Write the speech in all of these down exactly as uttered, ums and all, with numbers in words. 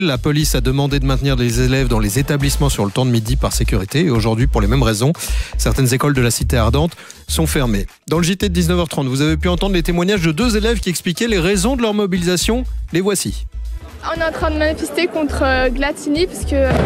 La police a demandé de maintenir les élèves dans les établissements sur le temps de midi par sécurité. Et aujourd'hui, pour les mêmes raisons, certaines écoles de la cité ardente sont fermées. Dans le J T de dix-neuf heures trente, vous avez pu entendre les témoignages de deux élèves qui expliquaient les raisons de leur mobilisation. Les voici. On est en train de manifester contre euh, Glatini parce que euh,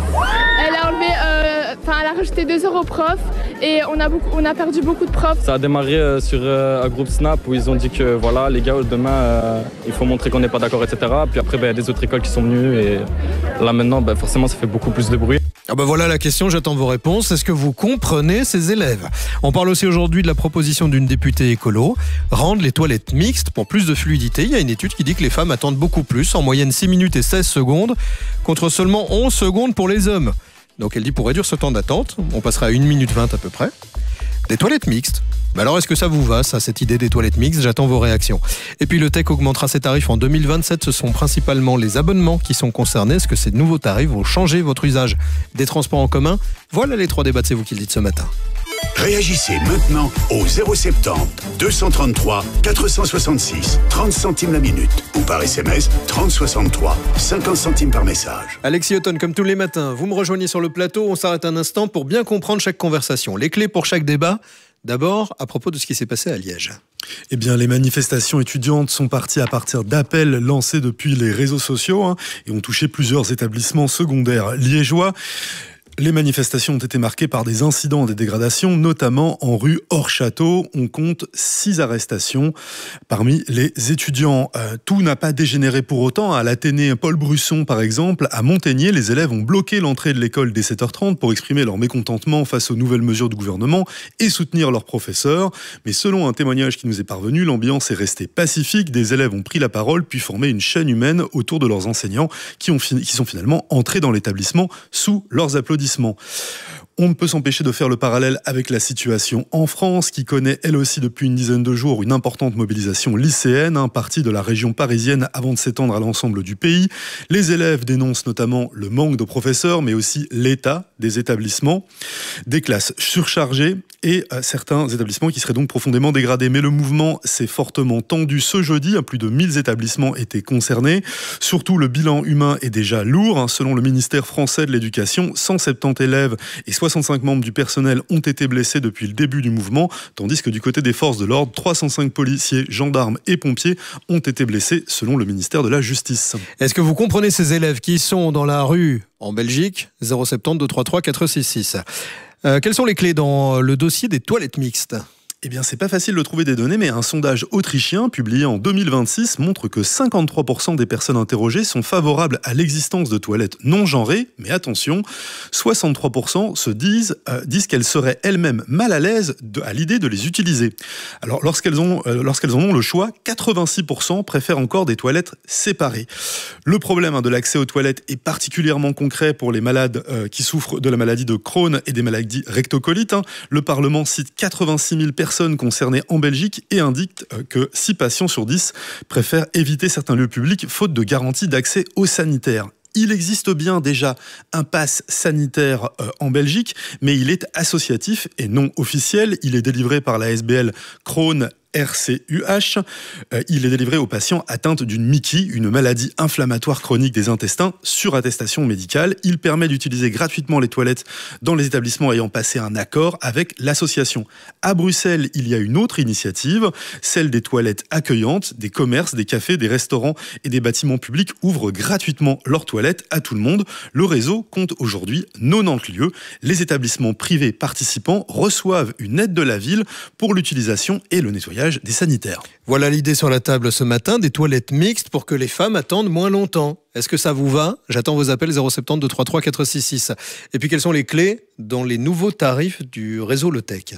elle a enlevé, enfin euh, elle a rajouté deux heures aux profs et on a beaucoup, on a perdu beaucoup de profs. Ça a démarré euh, sur euh, un groupe Snap où ils ont dit que voilà les gars demain euh, il faut montrer qu'on n'est pas d'accord et cetera. Puis après il ben, y a des autres écoles qui sont venues et là maintenant ben, forcément ça fait beaucoup plus de bruit. Ah ben voilà la question, j'attends vos réponses. Est-ce que vous comprenez ces élèves? On parle aussi aujourd'hui de la proposition d'une députée écolo, rendre les toilettes mixtes pour plus de fluidité. Il y a une étude qui dit que les femmes attendent beaucoup plus, en moyenne six minutes et seize secondes, contre seulement onze secondes pour les hommes. Donc elle dit pour réduire ce temps d'attente, on passera à une minute vingt à peu près. Des toilettes mixtes. Mais alors, est-ce que ça vous va, ça, cette idée des toilettes mixtes? J'attends vos réactions. Et puis, le T E C augmentera ses tarifs en deux mille vingt-sept. Ce sont principalement les abonnements qui sont concernés. Est-ce que ces nouveaux tarifs vont changer votre usage des transports en commun? Voilà les trois débats, c'est vous qui le dites ce matin. Réagissez maintenant au zéro soixante-dix deux cent trente-trois quatre cent soixante-six, trente centimes la minute ou par S M S trente soixante-trois, cinquante centimes par message. Alexis Auton, comme tous les matins, vous me rejoignez sur le plateau. On s'arrête un instant pour bien comprendre chaque conversation. Les clés pour chaque débat. D'abord, à propos de ce qui s'est passé à Liège. Eh bien, les manifestations étudiantes sont parties à partir d'appels lancés depuis les réseaux sociaux hein, et ont touché plusieurs établissements secondaires liégeois. Les manifestations ont été marquées par des incidents et des dégradations, notamment en rue Hors-Château. On compte six arrestations parmi les étudiants. Euh, tout n'a pas dégénéré pour autant. À l'Athénée Paul Brusson, par exemple, à Montaigné, les élèves ont bloqué l'entrée de l'école dès sept heures trente pour exprimer leur mécontentement face aux nouvelles mesures du gouvernement et soutenir leurs professeurs. Mais selon un témoignage qui nous est parvenu, l'ambiance est restée pacifique. Des élèves ont pris la parole puis formé une chaîne humaine autour de leurs enseignants qui, ont fi- qui sont finalement entrés dans l'établissement sous leurs applaudissements. On ne peut s'empêcher de faire le parallèle avec la situation en France, qui connaît elle aussi depuis une dizaine de jours une importante mobilisation lycéenne, hein, partie de la région parisienne avant de s'étendre à l'ensemble du pays. Les élèves dénoncent notamment le manque de professeurs, mais aussi l'état des établissements, des classes surchargées et euh, certains établissements qui seraient donc profondément dégradés. Mais le mouvement s'est fortement tendu ce jeudi, hein, plus de mille établissements étaient concernés. Surtout, le bilan humain est déjà lourd. Hein, selon le ministère français de l'Éducation, cent soixante-dix élèves et soixante-cinq membres du personnel ont été blessés depuis le début du mouvement, tandis que du côté des forces de l'ordre, trois cent cinq policiers, gendarmes et pompiers ont été blessés selon le ministère de la Justice. Est-ce que vous comprenez ces élèves qui sont dans la rue en Belgique, zéro soixante-dix deux cent trente-trois quatre cent soixante-six? euh, Quelles sont les clés dans le dossier des toilettes mixtes? Eh bien, c'est pas facile de trouver des données, mais un sondage autrichien publié en deux mille vingt-six montre que cinquante-trois pour cent des personnes interrogées sont favorables à l'existence de toilettes non genrées. Mais attention, soixante-trois pour cent se disent, euh, disent qu'elles seraient elles-mêmes mal à l'aise de, à l'idée de les utiliser. Alors, lorsqu'elles, ont, euh, lorsqu'elles en ont le choix, quatre-vingt-six pour cent préfèrent encore des toilettes séparées. Le problème hein, de l'accès aux toilettes est particulièrement concret pour les malades euh, qui souffrent de la maladie de Crohn et des maladies rectocolites. Hein. Le Parlement cite quatre-vingt-six mille personnes personnes concernées en Belgique et indique que six patients sur dix préfèrent éviter certains lieux publics faute de garantie d'accès aux sanitaires. Il existe bien déjà un pass sanitaire euh, en Belgique, mais il est associatif et non officiel. Il est délivré par la S B L Crohn R C U H. Euh, il est délivré aux patients atteints d'une M I C I, une maladie inflammatoire chronique des intestins, sur attestation médicale. Il permet d'utiliser gratuitement les toilettes dans les établissements ayant passé un accord avec l'association. À Bruxelles, il y a une autre initiative, celle des toilettes accueillantes. Des commerces, des cafés, des restaurants et des bâtiments publics ouvrent gratuitement leurs toilettes à tout le monde. Le réseau compte aujourd'hui quatre-vingt-dix lieux. Les établissements privés participants reçoivent une aide de la ville pour l'utilisation et le nettoyage des sanitaires. Voilà l'idée sur la table ce matin, des toilettes mixtes pour que les femmes attendent moins longtemps. Est-ce que ça vous va? J'attends vos appels zéro soixante-dix deux cent trente-trois quatre cent soixante-six. Et puis quelles sont les clés dans les nouveaux tarifs du réseau Le T E C?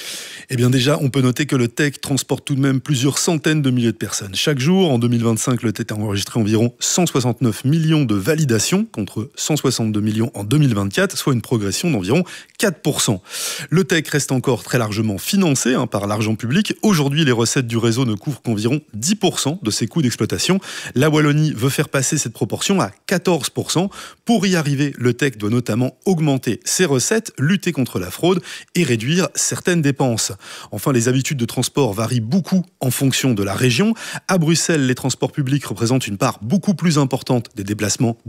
Eh bien déjà, on peut noter que le T E C transporte tout de même plusieurs centaines de milliers de personnes. Chaque jour, en deux mille vingt-cinq, le T E C a enregistré environ cent soixante-neuf millions de validations contre cent soixante-deux millions en deux mille vingt-quatre, soit une progression d'environ quatre pour cent. Le T E C reste encore très largement financé hein, par l'argent public. Aujourd'hui, les recettes du réseau ne couvrent qu'environ dix pour cent de ses coûts d'exploitation. La Wallonie veut faire passer cette proportion à quatorze pour cent. Pour y arriver, le T E C doit notamment augmenter ses recettes, lutter contre la fraude et réduire certaines dépenses. bus. Enfin, les habitudes de transport varient beaucoup en fonction de la région. À Bruxelles, les transports publics représentent une part beaucoup plus importante des déplacements